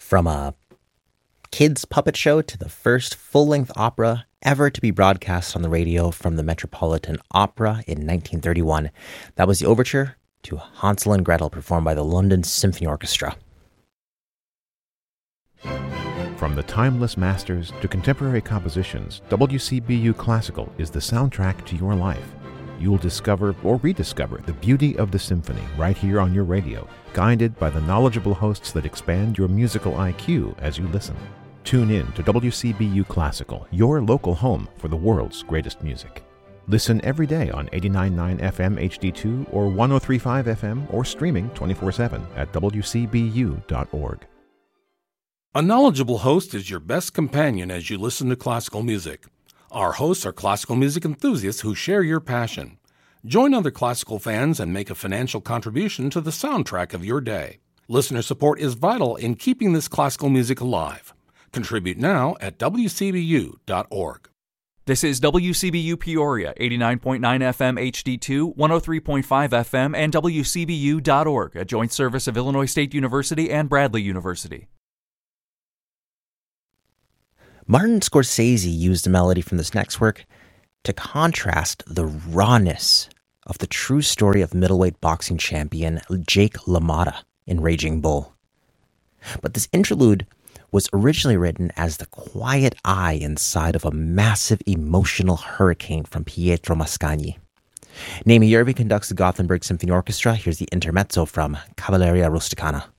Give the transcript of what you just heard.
From a kids' puppet show to the first full-length opera ever to be broadcast on the radio from the Metropolitan Opera in 1931. That was the overture to Hansel and Gretel, performed by the London Symphony Orchestra. From the timeless masters to contemporary compositions, WCBU Classical is the soundtrack to your life. You'll discover or rediscover the beauty of the symphony right here on your radio, guided by the knowledgeable hosts that expand your musical IQ as you listen. Tune in to WCBU Classical, your local home for the world's greatest music. Listen every day on 89.9 FM HD2 or 103.5 FM or streaming 24/7 at WCBU.org. A knowledgeable host is your best companion as you listen to classical music. Our hosts are classical music enthusiasts who share your passion. Join other classical fans and make a financial contribution to the soundtrack of your day. Listener support is vital in keeping this classical music alive. Contribute now at WCBU.org. This is WCBU Peoria, 89.9 FM HD2, 103.5 FM, and WCBU.org, a joint service of Illinois State University and Bradley University. Martin Scorsese used a melody from this next work to contrast the rawness of the true story of middleweight boxing champion Jake LaMotta in Raging Bull. But this interlude was originally written as the quiet eye inside of a massive emotional hurricane from Pietro Mascagni. Naomi Yerby conducts the Gothenburg Symphony Orchestra. Here's the intermezzo from Cavalleria Rusticana.